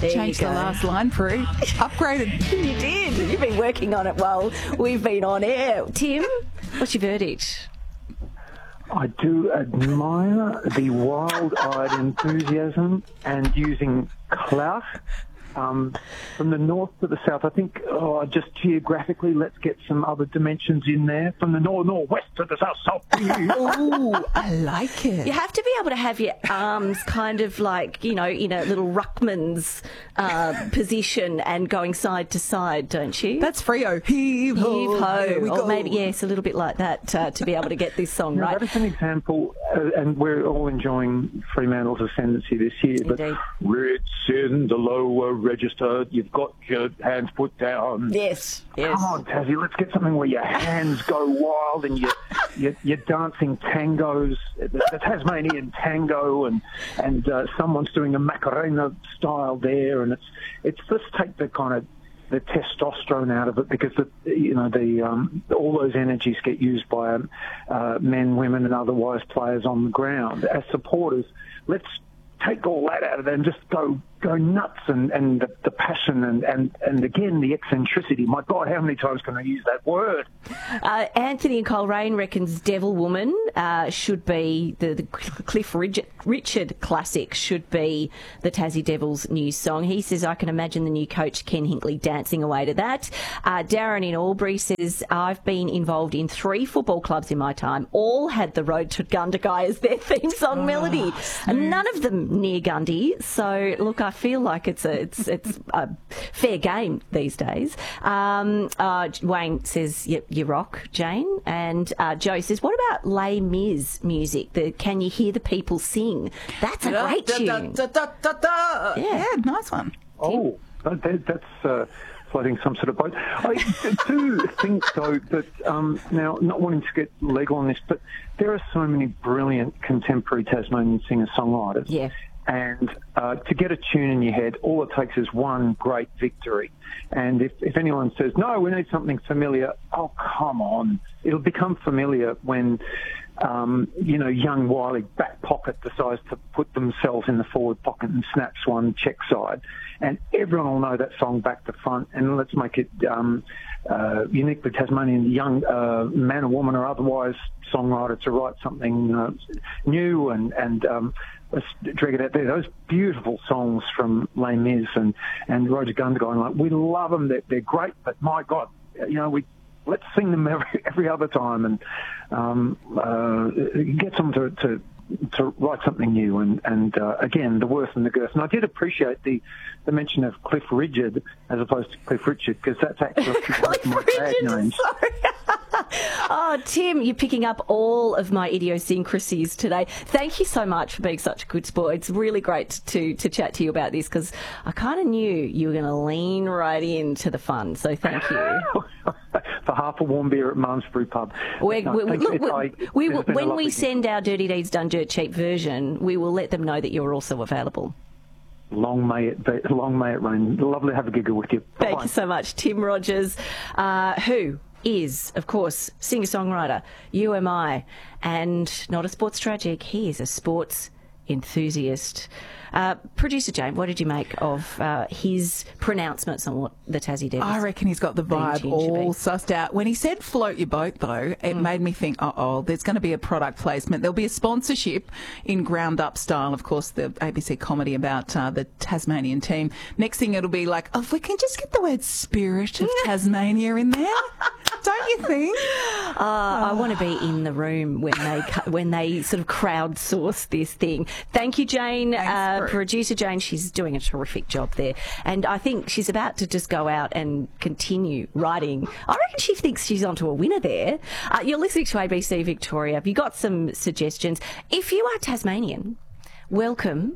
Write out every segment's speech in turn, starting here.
Changed the last line, Prue. Upgraded. You did. You've been working on it while we've been on air. Tim, what's your verdict? I do admire the wild-eyed enthusiasm and using clout from the north to the south. I think just geographically, let's get some other dimensions in there. From the northwest to the south. Ooh, I like it. You have to be able to have your arms kind of like, in a little ruckman's position and going side to side, don't you? That's Freo. Heave ho. Heave ho. We Or go. maybe, yes, a little bit like that to be able to get this song Now, right. that is an example, and we're all enjoying Fremantle's ascendancy this year. Indeed. But it's in the lower register. You've got your hands put down. Yes. Come on, Tassie, let's get something where your hands go wild and you're dancing tangos, the Tasmanian tango, and someone's doing a Macarena style there, and it's let's take the kind of the testosterone out of it, because all those energies get used by men, women, and otherwise players on the ground. As supporters, let's take all that out of it and just go nuts, and the passion and again the eccentricity. My God, how many times can I use that word? Anthony and Coleraine reckons Devil Woman should be the Cliff Richard classic, should be the Tassie Devils' new song. He says, I can imagine the new coach Ken Hinkley dancing away to that. Darren in Albury says, I've been involved in 3 football clubs in my time. All had the Road to Gundagai as their theme song melody. And none of them near Gundy. So, look, I feel like it's a fair game these days. Wayne says, yep, you rock, Jane. And Joe says, what about Les Mis music? The Can You Hear the People Sing? That's a great tune. Yeah, nice one. Oh, that's floating some sort of boat. I do think, though, that now, not wanting to get legal on this, but there are so many brilliant contemporary Tasmanian singer-songwriters. Yeah. And to get a tune in your head, all it takes is one great victory. And if anyone says, no, we need something familiar, oh, come on. It'll become familiar when, young Wiley back pocket decides to put themselves in the forward pocket and snaps one check side. And everyone will know that song back to front. And let's make it uniquely Tasmanian, young man or woman or otherwise songwriter to write something new and let's drag it out there. Those beautiful songs from Les Mis and Roger Gundagai, we love them. They're great, but my God, let's sing them every other time and get someone to write something new. And again, the worth and the girth. And I did appreciate the mention of Cliff Richard as opposed to Cliff Richard, because that's actually my bad name. Sorry. Oh, Tim, you're picking up all of my idiosyncrasies today. Thank you so much for being such a good sport. It's really great to chat to you about this, because I kind of knew you were going to lean right into the fun. So thank you. For half a warm beer at Malmesbury Pub. When we send our Dirty Deeds Done Dirt Cheap version, we will let them know that you're also available. Long may it rain. Lovely to have a giggle with you. Bye-bye. Thank you so much, Tim Rogers, who is, of course, singer-songwriter, UMI, and not a sports tragic. He is a sports enthusiast. Producer Jane, what did you make of his pronouncements on what the Tassie Devils? I reckon he's got the vibe all sussed out. When he said float your boat, though, it made me think, there's going to be a product placement. There'll be a sponsorship in Ground Up style, of course, the ABC comedy about the Tasmanian team. Next thing it'll be like, if we can just get the word Spirit of Tasmania in there. Don't you think? I want to be in the room when they sort of crowdsource this thing. Thank you, Jane. Producer Jane, she's doing a terrific job there. And I think she's about to just go out and continue writing. I reckon she thinks she's onto a winner there. You're listening to ABC Victoria. Have you got some suggestions? If you are Tasmanian, welcome.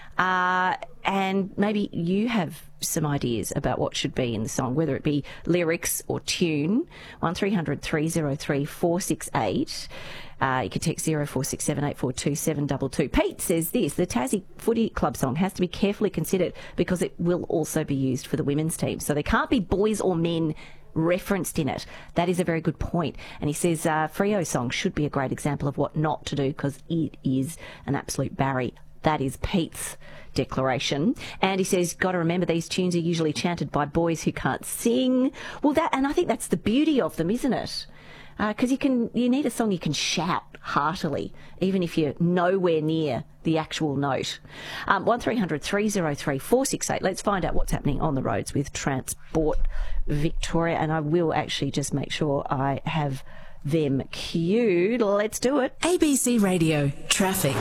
And maybe you have some ideas about what should be in the song, whether it be lyrics or tune. 1300 303 468. You can text 0467 842 722. Pete says this: the Tassie Footy Club song has to be carefully considered because it will also be used for the women's team. So there can't be boys or men referenced in it. That is a very good point. And he says Freo's song should be a great example of what not to do because it is an absolute Barry. That is Pete's declaration. And he says, got to remember these tunes are usually chanted by boys who can't sing. Well, and I think that's the beauty of them, isn't it? Because you need a song you can shout heartily, even if you're nowhere near the actual note. 1300 303 468. Let's find out what's happening on the roads with Transport Victoria, and I will actually just make sure I have them queued. Let's do it. ABC Radio Traffic.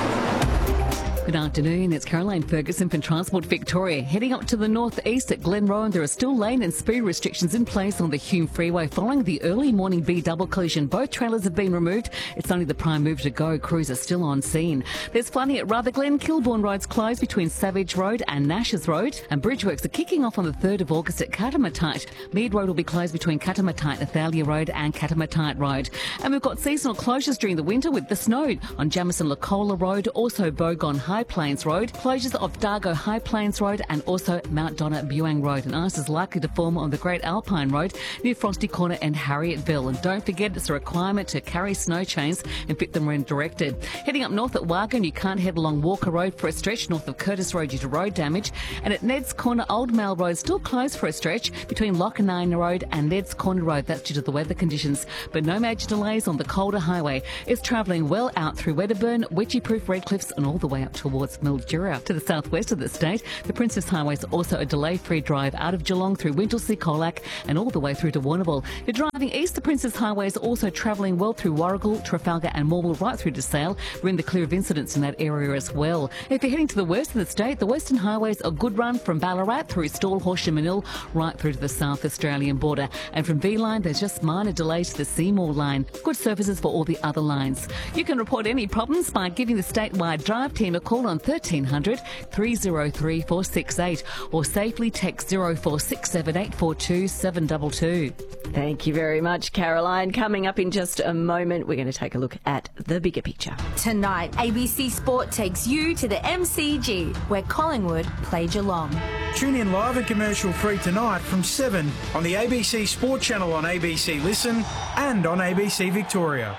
Good afternoon, it's Caroline Ferguson from Transport Victoria. Heading up to the northeast at Glenrowan, there are still lane and speed restrictions in place on the Hume Freeway following the early morning B-double collision. Both trailers have been removed. It's only the prime move to go. Crews are still on scene. There's flooding at Rutherglen. Kilbourne Road's closed between Savage Road and Nashes Road. And bridge works are kicking off on the 3rd of August at Katamatite. Mead Road will be closed between Katamatite, Athalia Road and Katamatite Road. And we've got seasonal closures during the winter with the snow on Jamison-Lacola Road, also Bogon High Plains Road, closures of Dargo High Plains Road and also Mount Donna Buang Road. And ice is likely to form on the Great Alpine Road near Frosty Corner and Harrietville. And don't forget, it's a requirement to carry snow chains and fit them when directed. Heading up north at Wargan, you can't head along Walker Road for a stretch north of Curtis Road due to road damage. And at Ned's Corner, Old Mail Road still closed for a stretch between Lockanine Road and Ned's Corner Road. That's due to the weather conditions. But no major delays on the Calder Highway. It's travelling well out through Wedderburn, Witchy-proof Redcliffs and all the way up towards Mildura. To the southwest of the state, the Princess Highway is also a delay-free drive out of Geelong through Wintlesea, Colac and all the way through to Warrnambool. If you're driving east, the Princess Highway is also travelling well through Warragul, Trafalgar and Morwell right through to Sale. We're in the clear of incidents in that area as well. If you're heading to the west of the state, the Western Highway is a good run from Ballarat through Stawell, Horsham and Manil right through to the South Australian border. And from V-Line, there's just minor delays to the Seymour line. Good services for all the other lines. You can report any problems by giving the statewide drive team a call on 1300 303 468 or safely text 0467 842 722. Thank you very much, Caroline. Coming up in just a moment, we're going to take a look at the bigger picture. Tonight, ABC Sport takes you to the MCG, where Collingwood play Geelong. Tune in live and commercial free tonight from 7 on the ABC Sport channel on ABC Listen and on ABC Victoria.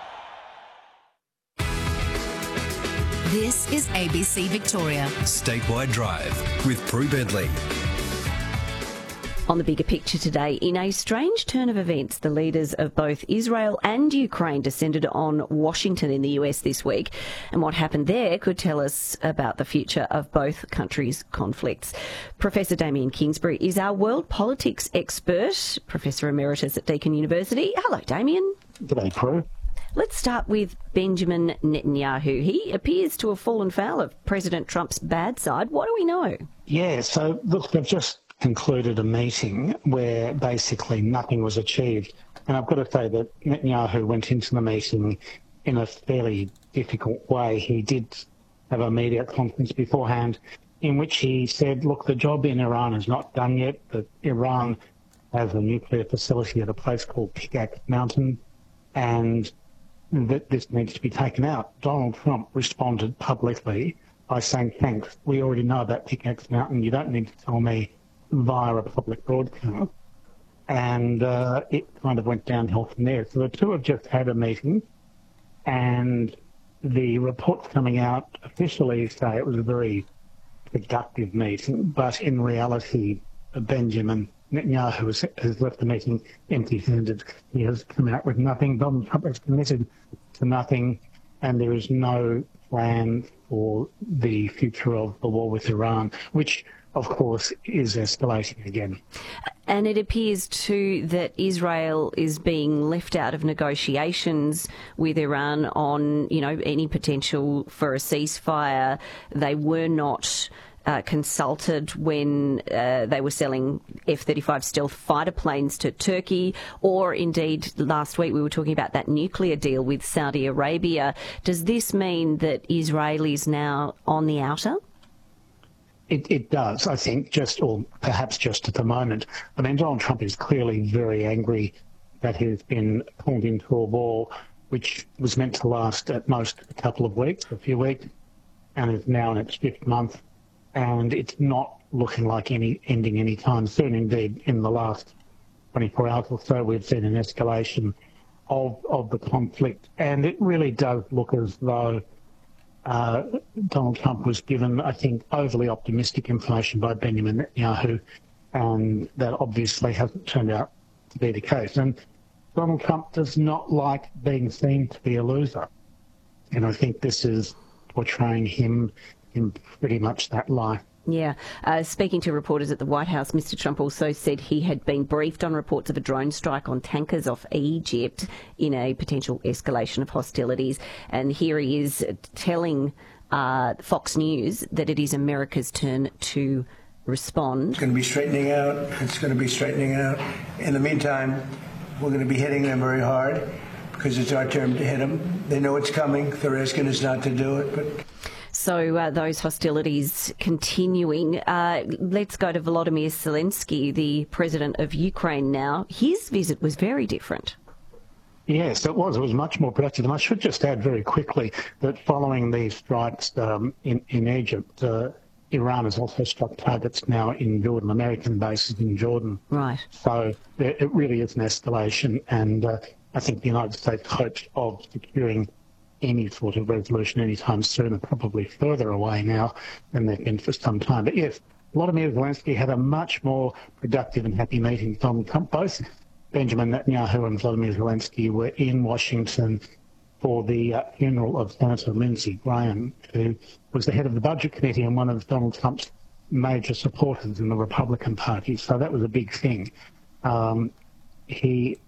This is ABC Victoria. Statewide Drive with Prue Bentley. On the bigger picture today, in a strange turn of events, the leaders of both Israel and Ukraine descended on Washington in the US this week. And what happened there could tell us about the future of both countries' conflicts. Professor Damien Kingsbury is our world politics expert, Professor Emeritus at Deakin University. Hello, Damien. G'day, Prue. Let's start with Benjamin Netanyahu. He appears to have fallen foul of President Trump's bad side. What do we know? Yeah, so look, they've just concluded a meeting where basically nothing was achieved. And I've got to say that Netanyahu went into the meeting in a fairly difficult way. He did have a media conference beforehand in which he said, look, the job in Iran is not done yet, that Iran has a nuclear facility at a place called Pickaxe Mountain, and that this needs to be taken out. Donald Trump responded publicly by saying, thanks, we already know about Pickaxe Mountain, you don't need to tell me via a public broadcast. And it kind of went downhill from there. So the two have just had a meeting, and the reports coming out officially say it was a very productive meeting, but in reality, Benjamin Netanyahu has left the meeting empty-handed. He has come out with nothing. Donald Trump has committed to nothing, and there is no plan for the future of the war with Iran, which, of course, is escalating again. And it appears too that Israel is being left out of negotiations with Iran on, any potential for a ceasefire. They were not consulted when they were selling F-35 stealth fighter planes to Turkey, or indeed last week we were talking about that nuclear deal with Saudi Arabia. Does this mean that Israel is now on the outer? It does, I think, or perhaps just at the moment. I mean, Donald Trump is clearly very angry that he's been pulled into a war which was meant to last at most a couple of weeks, a few weeks, and is now in its fifth month. And it's not looking like ending anytime soon. Indeed, in the last 24 hours or so, we've seen an escalation of the conflict. And it really does look as though Donald Trump was given, I think, overly optimistic information by Benjamin Netanyahu, and that obviously hasn't turned out to be the case. And Donald Trump does not like being seen to be a loser. And I think this is portraying him in pretty much that light. Yeah. Speaking to reporters at the White House, Mr. Trump also said he had been briefed on reports of a drone strike on tankers off Egypt in a potential escalation of hostilities. And here he is telling Fox News that it is America's turn to respond. It's going to be straightening out. It's going to be straightening out. In the meantime, we're going to be hitting them very hard because it's our turn to hit them. They know it's coming. They're asking us not to do it, but... So those hostilities continuing. Let's go to Volodymyr Zelensky, the president of Ukraine now. His visit was very different. Yes, it was. It was much more productive. And I should just add very quickly that following these strikes in Egypt, Iran has also struck targets now in Jordan, American bases in Jordan. Right. So it really is an escalation. And I think the United States hopes of securing any sort of resolution anytime soon are probably further away now than they've been for some time. But yes, Volodymyr Zelensky had a much more productive and happy meeting with Donald Trump. Both Benjamin Netanyahu and Volodymyr Zelensky were in Washington for the funeral of Senator Lindsey Graham, who was the head of the Budget Committee and one of Donald Trump's major supporters in the Republican Party. So that was a big thing. He